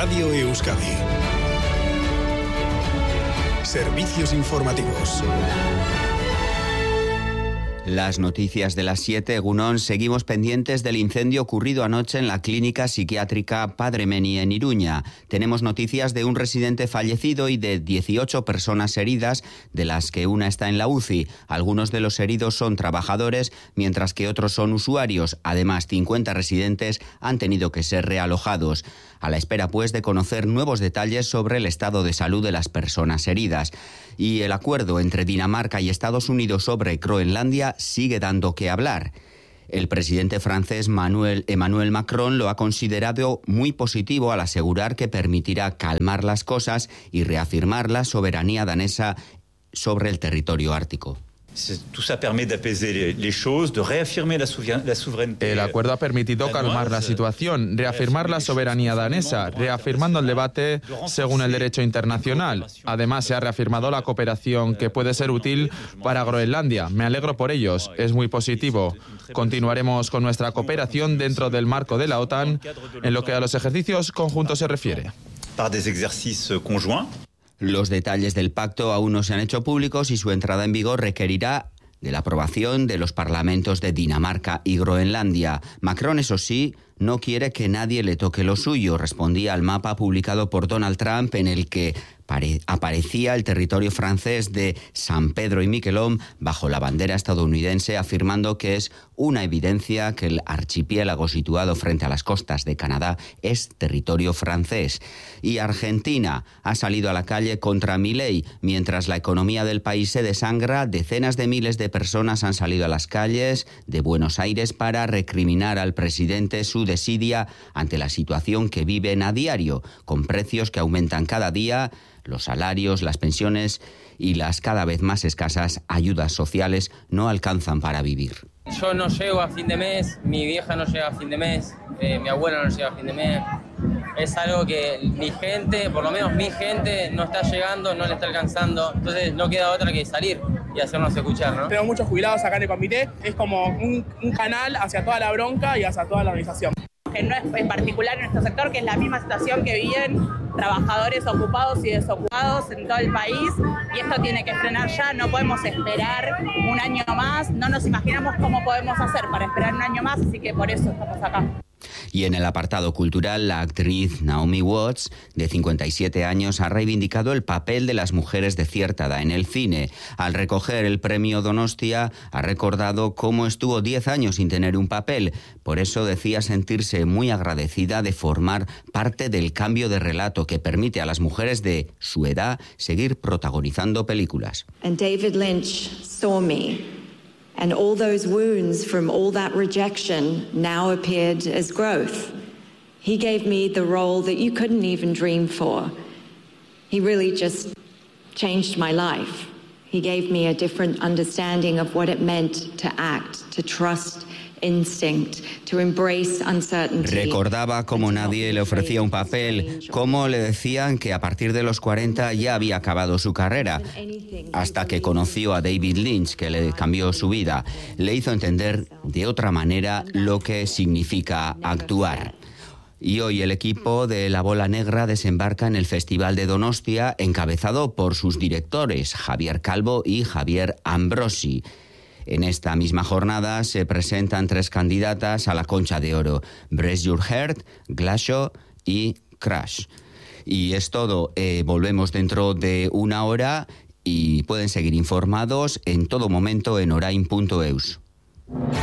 Radio Euskadi. Servicios informativos. Las noticias de las 7, Egunon. Seguimos pendientes del incendio ocurrido anoche en la clínica psiquiátrica Padre Meni en Iruña. Tenemos noticias de un residente fallecido y de 18 personas heridas, de las que una está en la UCI. Algunos de los heridos son trabajadores, mientras que otros son usuarios. Además, 50 residentes han tenido que ser realojados. A la espera, pues, de conocer nuevos detalles sobre el estado de salud de las personas heridas. Y el acuerdo entre Dinamarca y Estados Unidos sobre Groenlandia sigue dando que hablar. El presidente francés Emmanuel Macron lo ha considerado muy positivo al asegurar que permitirá calmar las cosas y reafirmar la soberanía danesa sobre el territorio ártico. El acuerdo ha permitido calmar la situación, reafirmar la soberanía danesa, reafirmando el debate según el derecho internacional. Además, se ha reafirmado la cooperación que puede ser útil para Groenlandia. Me alegro por ellos, es muy positivo. Continuaremos con nuestra cooperación dentro del marco de la OTAN en lo que a los ejercicios conjuntos se refiere. Los detalles del pacto aún no se han hecho públicos y su entrada en vigor requerirá de la aprobación de los parlamentos de Dinamarca y Groenlandia. Macron, eso sí, no quiere que nadie le toque lo suyo. Respondía al mapa publicado por Donald Trump en el que aparecía el territorio francés de San Pedro y Miquelón bajo la bandera estadounidense, afirmando que es una evidencia que el archipiélago situado frente a las costas de Canadá es territorio francés. Y Argentina ha salido a la calle contra Milei. Mientras la economía del país se desangra, decenas de miles de personas han salido a las calles de Buenos Aires para recriminar al presidente su desidia ante la situación que viven a diario, con precios que aumentan cada día, los salarios, las pensiones y las cada vez más escasas ayudas sociales no alcanzan para vivir. Yo no llego a fin de mes, mi vieja no llega a fin de mes, mi abuela no llega a fin de mes. Es algo que mi gente, por lo menos mi gente, no está llegando, no le está alcanzando. Entonces no queda otra que salir y hacernos escuchar, ¿no? Tengo muchos jubilados acá en el comité. Es como un canal hacia toda la bronca y hacia toda la organización. Que no es en particular en nuestro sector, que es la misma situación que viven trabajadores ocupados y desocupados en todo el país, y esto tiene que frenar ya. No podemos esperar un año más, no nos imaginamos cómo podemos hacer para esperar un año más, así que por eso estamos acá. Y en el apartado cultural, la actriz Naomi Watts, de 57 años, ha reivindicado el papel de las mujeres de cierta edad en el cine. Al recoger el premio Donostia, ha recordado cómo estuvo 10 años sin tener un papel. Por eso decía sentirse muy agradecida de formar parte del cambio de relato que permite a las mujeres de su edad seguir protagonizando películas. And David Lynch saw me. And all those wounds from all that rejection now appeared as growth. He gave me the role that you couldn't even dream for. He really just changed my life. He gave me a different understanding of what it meant to act, to trust instinct, to embrace uncertainty. Recordaba cómo nadie le ofrecía un papel, cómo le decían que a partir de los 40 ya había acabado su carrera, hasta que conoció a David Lynch, que le cambió su vida. Le hizo entender de otra manera lo que significa actuar. Y hoy el equipo de La Bola Negra desembarca en el Festival de Donostia, encabezado por sus directores, Javier Calvo y Javier Ambrosi. En esta misma jornada se presentan 3 candidatas a la Concha de Oro: Bless Your Heart, Glashow y Crash. Y es todo. Volvemos dentro de una hora y pueden seguir informados en todo momento en orain.eus.